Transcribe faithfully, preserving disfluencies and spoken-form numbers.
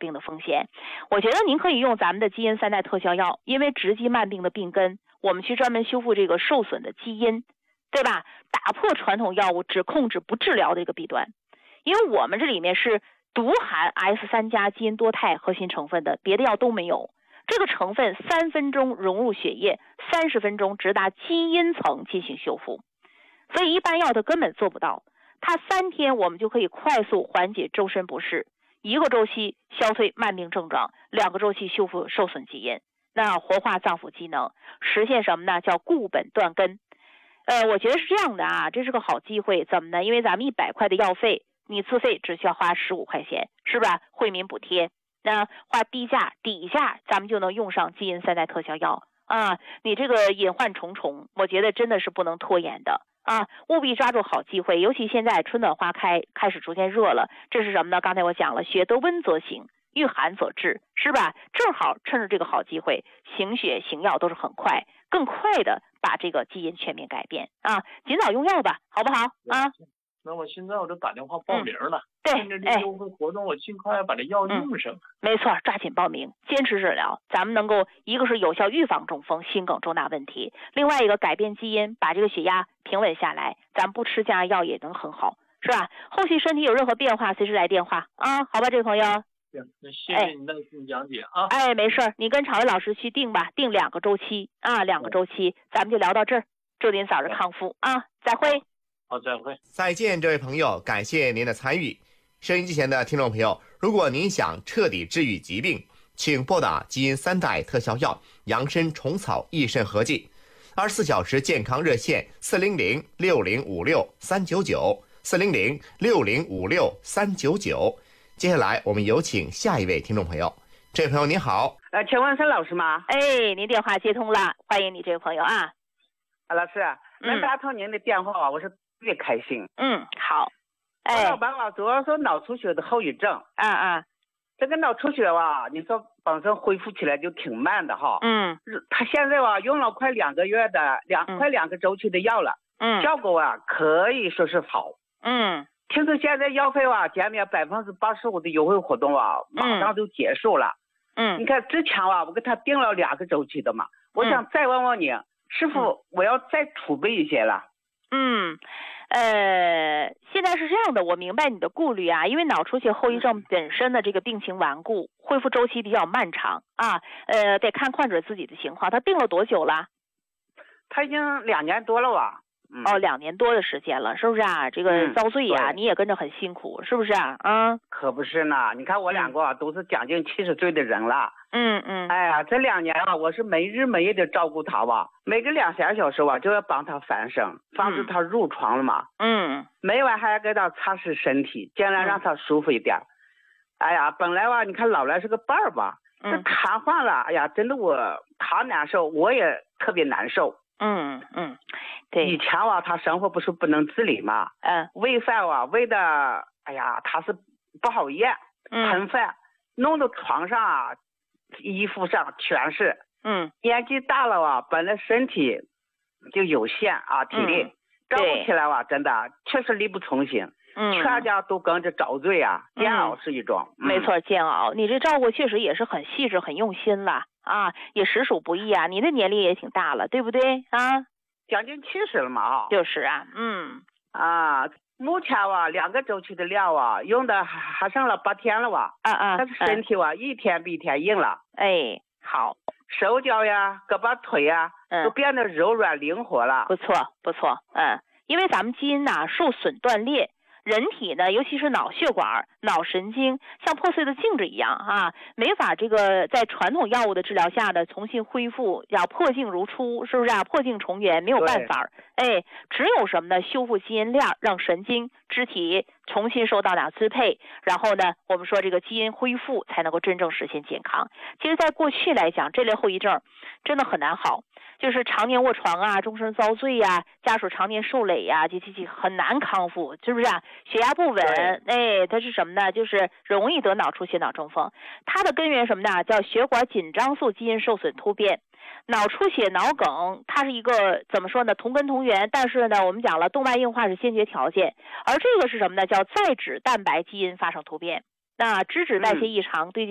病的风险。我觉得您可以用咱们的基因三代特效药，因为直击慢病的病根，我们去专门修复这个受损的基因，对吧？打破传统药物只控制不治疗的一个弊端。因为我们这里面是独含 S 三 加基因多肽核心成分的，别的药都没有。这个成分三分钟融入血液，三十分钟直达基因层进行修复，所以一般药它根本做不到。它三天我们就可以快速缓解周身不适，一个周期消退慢病症状，两个周期修复受损基因，那活化脏腑机能，实现什么呢？叫固本断根。呃，我觉得是这样的啊，这是个好机会。怎么呢？因为咱们一百块的药费，你自费只需要花十五块钱，是吧？惠民补贴，那花低价底下，咱们就能用上基因三代特效药啊！你这个隐患重重，我觉得真的是不能拖延的啊！务必抓住好机会，尤其现在春暖花开，开始逐渐热了，这是什么呢？刚才我讲了，血得温则行，遇寒则治，是吧？正好趁着这个好机会，行血行药都是很快，更快的把这个基因全面改变啊！尽早用药吧，好不好啊？ 那我现在我就打电话报名了。 嗯、对， 趁着这优惠活动，我尽快把这药用上、嗯。 没错，抓紧报名，坚持治疗，咱们能够一个是有效预防中风、心梗重大问题，另外一个改变基因，把这个血压平稳下来，咱不吃降压药也能很好，是吧？后续身体有任何变化，随时来电话啊，好吧，这位朋友。 行，那谢谢你耐心讲解啊。 哎，没事，你跟常伟老师去定吧，定两个周期啊，两个周期，咱们就聊到这儿，祝您早日康复啊，再会。 好，再会。 再见，这位朋友，感谢您的参与。收音机前的听众朋友，如果您想彻底治愈疾病，请拨打基因三代特效药扬参虫草益肾合剂，二十四小时健康热线四零零六零五六三九九四零零六零五六三九九。接下来我们有请下一位听众朋友。这位朋友您好， 呃，请问是老师吗？ 哎，您电话接通了，欢迎你这位朋友啊。 啊，老师，能打通您的电话啊，我是特别开心。 嗯，好。哎， 我老伴啊，主要是脑出血的后遗症。 啊啊， 这个脑出血啊，你说本身恢复起来就挺慢的哈。 嗯。 他现在啊，用了快两个月的两、嗯、快两个周期的药了。 嗯。 效果啊，可以说是好。 嗯。 听说现在药费啊减免百分之八十五的优惠活动啊，马上就结束了。 嗯。 你看之前啊，我给他定了两个周期的嘛，我想再问问你，嗯、是否我要再储备一些了？ 嗯。呃，现在是这样的，我明白你的顾虑啊，因为脑出血后遗症本身的这个病情顽固，恢复周期比较漫长啊，呃，得看患者自己的情况。他定了多久了？ 他已经两年多了吧？ 嗯、哦，两年多的时间了，是不是啊？这个遭罪呀、啊嗯，你也跟着很辛苦，是不是啊？啊， 可不是呢。你看我两个、啊嗯、都是将近七十岁的人了。 嗯嗯。 哎呀，这两年啊，我是没日没夜的照顾他吧，每个两三小时吧就要帮他翻身，防止他褥疮了嘛。 嗯。 每晚还要给他擦拭身体，尽量让他舒服一点。嗯、哎呀，本来吧，你看老来是个伴儿吧，这瘫痪了，哎呀，真的我他难受，我也特别难受。 嗯嗯，对。 以前啊，他生活不是不能自理嘛， 嗯， 喂饭啊，喂的，哎呀，他是不好咽，喷饭，嗯、弄到床上啊，衣服上全是。 嗯， 年纪大了啊，本来身体就有限啊，体力、嗯、照顾起来啊，真的确实力不从心。 嗯， 全家都跟着遭罪啊，煎熬是一种。 嗯、没错，煎熬。你这照顾确实也是很细致、很用心了。啊，也实属不易啊！你的年龄也挺大了，对不对啊？ 将近七十了嘛啊。 就是啊，嗯啊，目前啊两个周期的量啊用的还剩了八天了吧？ 啊啊， 但是身体啊、嗯、一天比一天硬了。 哎，好， 手脚呀、胳膊腿呀、嗯、都变得柔软灵活了。 不错不错，嗯，因为咱们基因呐受损断裂。人体呢，尤其是脑血管、脑神经，像破碎的镜子一样啊，没法这个在传统药物的治疗下呢重新恢复，要破镜如初，是不是啊？破镜重圆没有办法，哎，只有什么呢？修复基因链，让神经、肢体重新受到哪支配，然后呢，我们说这个基因恢复才能够真正实现健康。其实，在过去来讲，这类后遗症真的很难好。就是常年卧床啊，终身遭罪呀、啊，家属常年受累呀、啊，这这这很难康复，是不是啊？血压不稳，哎，它是什么呢？就是容易得脑出血、脑中风。它的根源什么呢？叫血管紧张素基因受损突变。脑出血、脑梗，它是一个怎么说呢？同根同源，但是呢，我们讲了，动脉硬化是先决条件，而这个是什么呢？叫再脂蛋白基因发生突变。那脂质代谢异常对